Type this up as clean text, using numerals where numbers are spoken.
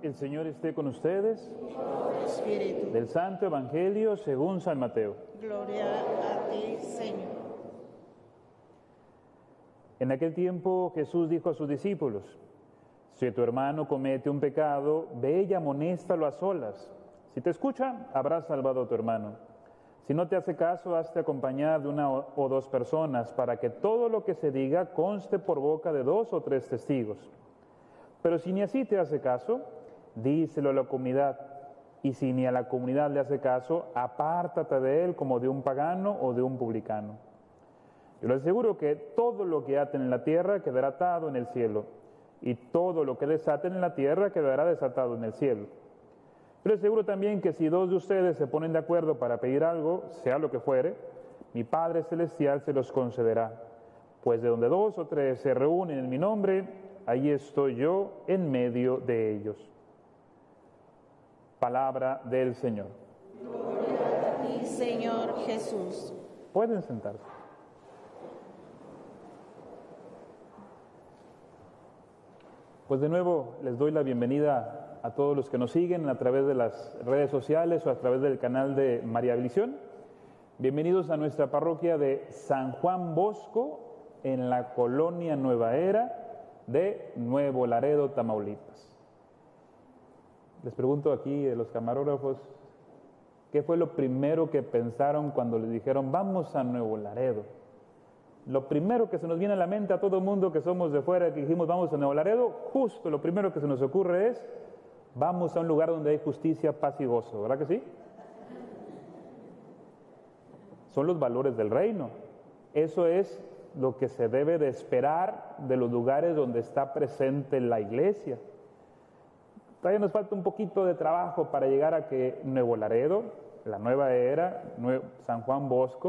El Señor esté con ustedes. Espíritu. Del Santo Evangelio según San Mateo. Gloria a ti, Señor. En aquel tiempo Jesús dijo a sus discípulos: si tu hermano comete un pecado, ve y amonéstalo a solas. Si te escucha, habrás salvado a tu hermano. Si no te hace caso, hazte acompañar de una o dos personas, para que todo lo que se diga conste por boca de 2 o 3 testigos. Pero si ni así te hace caso, díselo a la comunidad, y si ni a la comunidad le hace caso, apártate de él como de un pagano o de un publicano. Yo les aseguro que todo lo que aten en la tierra quedará atado en el cielo, y todo lo que desaten en la tierra quedará desatado en el cielo. Pero les aseguro también que si 2 de ustedes se ponen de acuerdo para pedir algo, sea lo que fuere, mi Padre Celestial se los concederá. Pues de donde 2 o 3 se reúnen en mi nombre, ahí estoy yo en medio de ellos. Palabra del Señor. Gloria a ti, Señor Jesús. Pueden sentarse. Pues de nuevo les doy la bienvenida a todos los que nos siguen a través de las redes sociales o a través del canal de María Visión. Bienvenidos a nuestra parroquia de San Juan Bosco, en la colonia Nueva Era de Nuevo Laredo, Tamaulipas. Les pregunto aquí a los camarógrafos, ¿qué fue lo primero que pensaron cuando les dijeron vamos a Nuevo Laredo? Lo primero que se nos viene a la mente a todo el mundo que somos de fuera, que dijimos vamos a Nuevo Laredo, justo lo primero que se nos ocurre es vamos a un lugar donde hay justicia, paz y gozo, ¿verdad que sí? Son los valores del reino. Eso es lo que se debe de esperar de los lugares donde está presente la iglesia. Todavía nos falta un poquito de trabajo para llegar a que Nuevo Laredo, la Nueva Era, San Juan Bosco,